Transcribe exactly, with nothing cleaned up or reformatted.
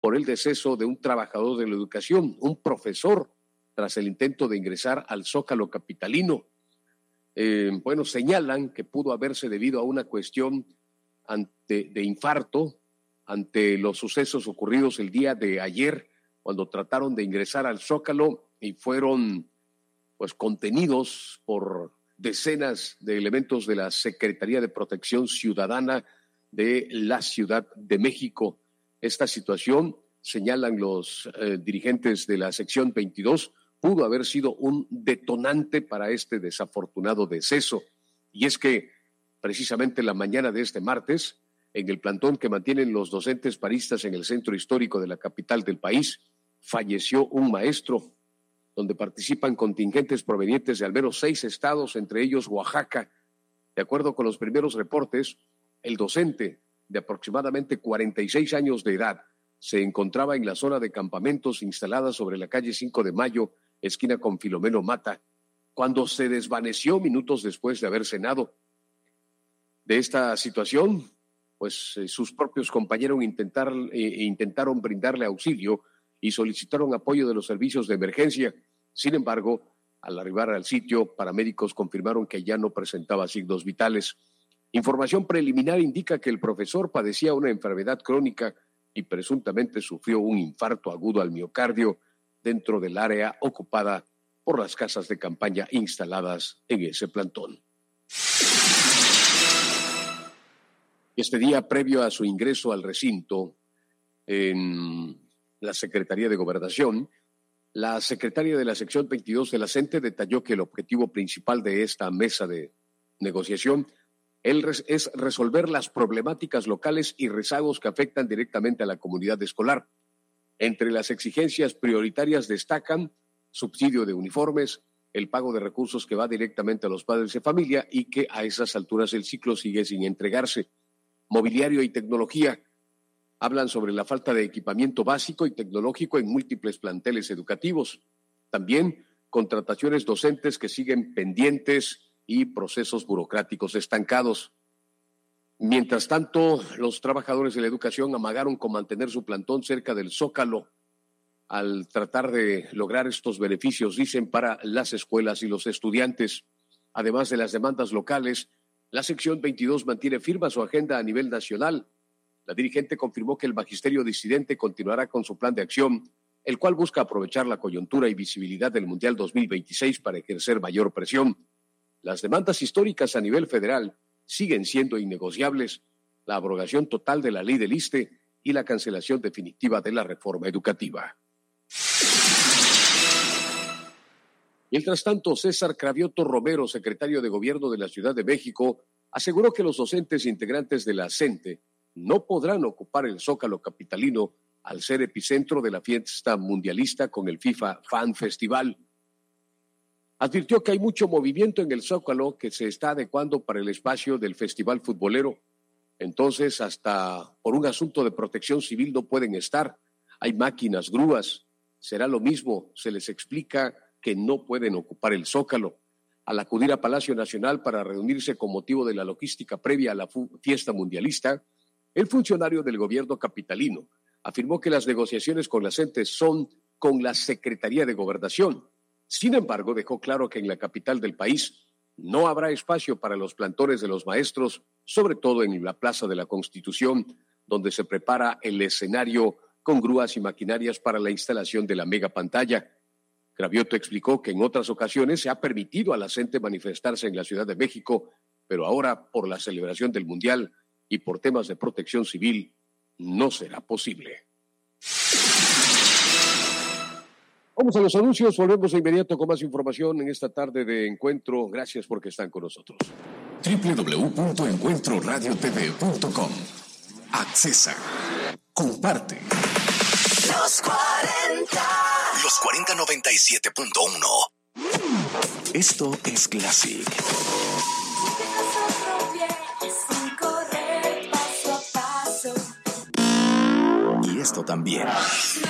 por el deceso de un trabajador de la educación, un profesor, tras el intento de ingresar al Zócalo capitalino. Eh, bueno, señalan que pudo haberse debido a una cuestión ante, de infarto ante los sucesos ocurridos el día de ayer, cuando trataron de ingresar al Zócalo y fueron pues contenidos por decenas de elementos de la Secretaría de Protección Ciudadana de la Ciudad de México. Esta situación, señalan los eh, dirigentes de la sección veintidós, pudo haber sido un detonante para este desafortunado deceso. Y es que precisamente la mañana de este martes, en el plantón que mantienen los docentes paristas en el centro histórico de la capital del país, falleció un maestro, donde participan contingentes provenientes de al menos seis estados, entre ellos Oaxaca. De acuerdo con los primeros reportes, el docente, de aproximadamente cuarenta y seis años de edad, se encontraba en la zona de campamentos instalada sobre la calle cinco de mayo, esquina con Filomeno Mata, cuando se desvaneció minutos después de haber cenado. De esta situación, pues eh, sus propios compañeros intentar, eh, intentaron brindarle auxilio y solicitaron apoyo de los servicios de emergencia. Sin embargo, al arribar al sitio, paramédicos confirmaron que ya no presentaba signos vitales. Información preliminar indica que el profesor padecía una enfermedad crónica y presuntamente sufrió un infarto agudo al miocardio dentro del área ocupada por las casas de campaña instaladas en ese plantón. Este día, previo a su ingreso al recinto en la Secretaría de Gobernación, la secretaria de la sección veintidós de la CENTE detalló que el objetivo principal de esta mesa de negociación es resolver las problemáticas locales y rezagos que afectan directamente a la comunidad escolar. Entre las exigencias prioritarias destacan subsidio de uniformes, el pago de recursos que va directamente a los padres de familia y que a esas alturas el ciclo sigue sin entregarse. Mobiliario y tecnología. Hablan sobre la falta de equipamiento básico y tecnológico en múltiples planteles educativos. También contrataciones docentes que siguen pendientes y procesos burocráticos estancados. Mientras tanto, los trabajadores de la educación amagaron con mantener su plantón cerca del Zócalo al tratar de lograr estos beneficios, dicen, para las escuelas y los estudiantes. Además de las demandas locales, la sección veintidós mantiene firme su agenda a nivel nacional. La dirigente confirmó que el magisterio disidente continuará con su plan de acción, el cual busca aprovechar la coyuntura y visibilidad del Mundial dos mil veintiséis para ejercer mayor presión. Las demandas históricas a nivel federal siguen siendo innegociables: la abrogación total de la ley del ISSSTE y la cancelación definitiva de la reforma educativa. Mientras tanto, César Cravioto Romero, secretario de Gobierno de la Ciudad de México, aseguró que los docentes integrantes de la CENTE no podrán ocupar el Zócalo capitalino al ser epicentro de la fiesta mundialista con el FIFA Fan Festival. Advirtió que hay mucho movimiento en el Zócalo que se está adecuando para el espacio del festival futbolero. Entonces, hasta por un asunto de protección civil no pueden estar. Hay máquinas, grúas. Será lo mismo, se les explica que no pueden ocupar el Zócalo. Al acudir a Palacio Nacional para reunirse con motivo de la logística previa a la fiesta mundialista, el funcionario del gobierno capitalino afirmó que las negociaciones con la CENTE son con la Secretaría de Gobernación. Sin embargo, dejó claro que en la capital del país no habrá espacio para los plantones de los maestros, sobre todo en la Plaza de la Constitución, donde se prepara el escenario con grúas y maquinarias para la instalación de la megapantalla. Cravioto explicó que en otras ocasiones se ha permitido a la CENTE manifestarse en la Ciudad de México, pero ahora, por la celebración del Mundial y por temas de protección civil, no será posible. Vamos a los anuncios, volvemos de inmediato con más información en esta tarde de Encuentro. Gracias porque están con nosotros. doble u doble u doble u punto encuentro radio t v punto com. Accesa. Comparte. Los cuarenta. Los cuarenta noventa y siete punto uno. Esto es Classic. Y esto también.